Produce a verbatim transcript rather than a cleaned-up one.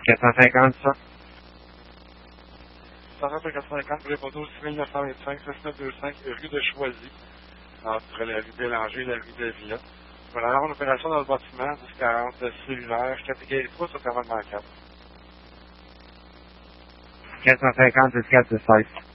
quatre cent cinquante, ça. cent cinquante, répondez six mille neuf cent vingt-cinq, six neuf deux cinq, rue de Choisy, entre la rue Bélanger et la rue d'Avilla. Voilà, alors, une opération dans le bâtiment, dix quarante cellulaire, catégorie trois sur quarante quatre. quatre cent cinquante, six quatre seize.